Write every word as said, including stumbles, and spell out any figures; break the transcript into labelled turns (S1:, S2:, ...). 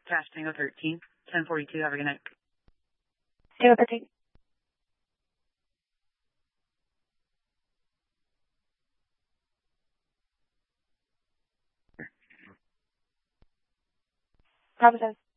S1: Cash Tango thirteen, ten forty-two. Have a good night.
S2: Tango thirteen. Bravo says